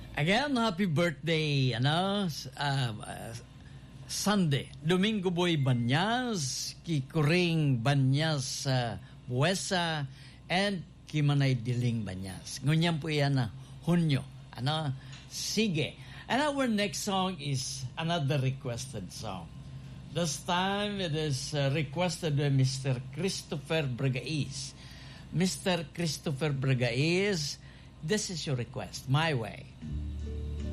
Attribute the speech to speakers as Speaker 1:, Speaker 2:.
Speaker 1: Again, happy birthday, Sunday. Domingo Boy Banyas, Kikuring Banyas Buesa, and Kimanay Diling Banyas. Ngunyan po yan Hunyo. Sige. And our next song is another requested song. This time it is requested by Mr. Christopher Bragais. Mr. Christopher Bragais, this is your request, My Way.